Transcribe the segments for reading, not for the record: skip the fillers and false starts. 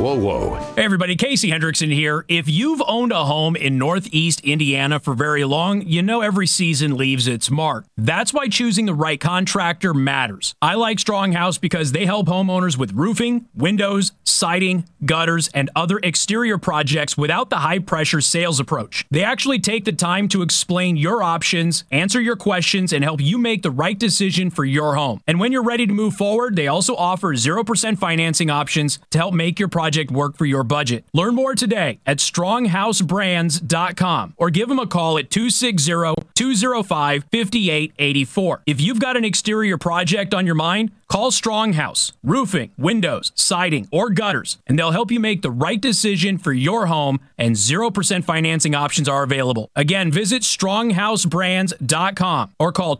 whoa. Hey everybody, Casey Hendrickson here. If you've owned a home in Northeast Indiana for very long, you know every season leaves its mark. That's why choosing the right contractor matters. I like Stronghouse because they help homeowners with roofing, windows, siding, gutters, and other exterior projects without the high-pressure sales approach. They actually take the time to explain your options, answer your questions, and help you make the right decision for your home. And when you're ready to move forward, they also offer 0% financing options to help make your project work for your budget. Learn more today at stronghouseBrands.com or give them a call at 260-205-5884. If you've got an exterior project on your mind, call Stronghouse, roofing, windows, siding, or gutters, and they'll help you make the right decision for your home, and 0% financing options are available. Again, visit stronghouseBrands.com or call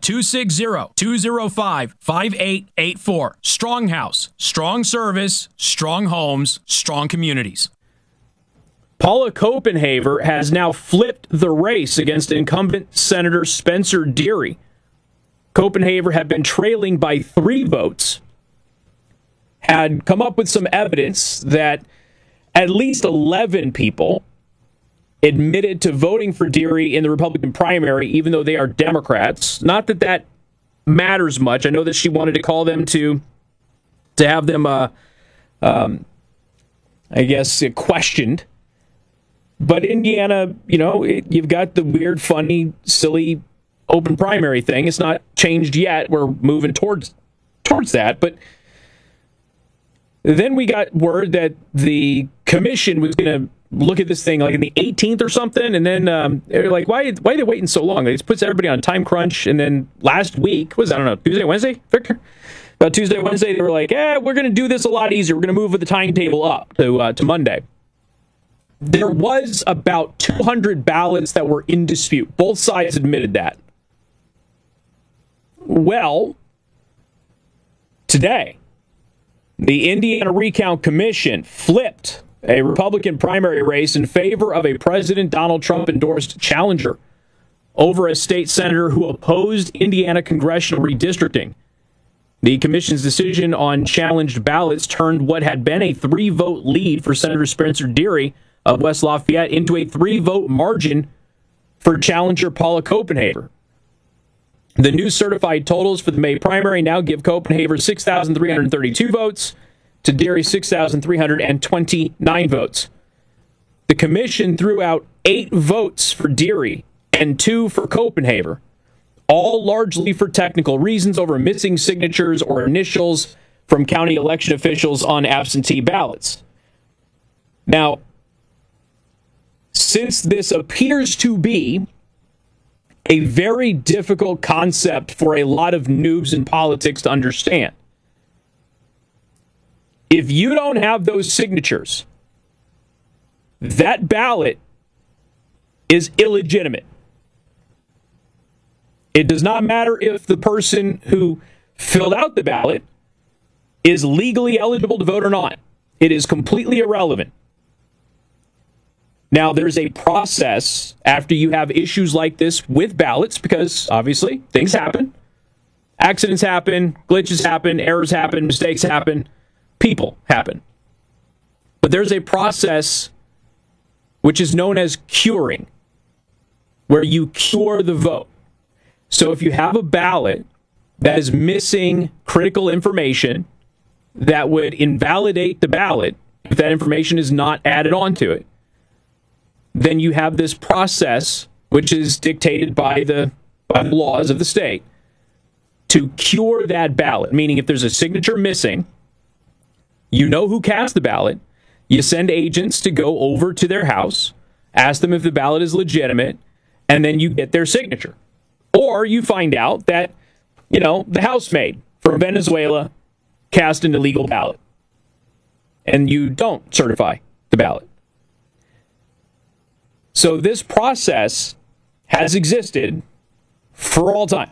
260-205-5884. Stronghouse, strong service, strong homes, strong communities. Paula Copenhaver has now flipped the race against incumbent Senator Spencer Deery. Copenhaver had been trailing by 3 votes, had come up with some evidence that at least 11 people admitted to voting for Deery in the Republican primary, even though they are Democrats. Not that that matters much. I know that she wanted to call them to have them, questioned. But Indiana, you've got the weird, funny, silly open primary thing. It's not changed yet. We're moving towards that. But then we got word that the commission was going to look at this thing like in the 18th or something. And then they're like, why are they waiting so long? They just puts everybody on a time crunch. And then last week, Tuesday, Wednesday, Victor? About Tuesday, Wednesday, they were like, we're going to do this a lot easier. We're going to move the timetable up to Monday. There was about 200 ballots that were in dispute. Both sides admitted that. Well, today, the Indiana Recount Commission flipped a Republican primary race in favor of a President Donald Trump-endorsed challenger over a state senator who opposed Indiana congressional redistricting. The commission's decision on challenged ballots turned what had been a 3-vote lead for Senator Spencer Deery of West Lafayette into a 3-vote margin for challenger Paula Copenhaver. The new certified totals for the May primary now give Copenhaver 6,332 votes to Deery 6,329 votes. The commission threw out 8 votes for Deery and 2 for Copenhaver, all largely for technical reasons over missing signatures or initials from county election officials on absentee ballots. Now, since this appears to be a very difficult concept for a lot of noobs in politics to understand, if you don't have those signatures, that ballot is illegitimate. It does not matter if the person who filled out the ballot is legally eligible to vote or not. It is completely irrelevant. Now, there's a process after you have issues like this with ballots, because obviously things happen. Accidents happen, glitches happen, errors happen, mistakes happen, people happen. But there's a process which is known as curing, where you cure the vote. So if you have a ballot that is missing critical information that would invalidate the ballot, if that information is not added onto it, then you have this process, which is dictated by the laws of the state, to cure that ballot. Meaning, if there's a signature missing, you know who cast the ballot, you send agents to go over to their house, ask them if the ballot is legitimate, and then you get their signature. Or you find out that, the housemaid from Venezuela cast an illegal ballot, and you don't certify the ballot. So this process has existed for all time.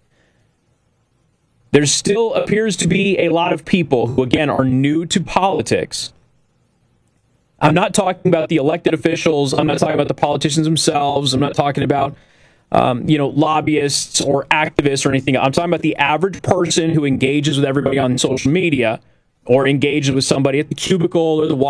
There still appears to be a lot of people who, again, are new to politics. I'm not talking about the elected officials. I'm not talking about the politicians themselves. I'm not talking about, lobbyists or activists or anything. I'm talking about the average person who engages with everybody on social media or engages with somebody at the cubicle or the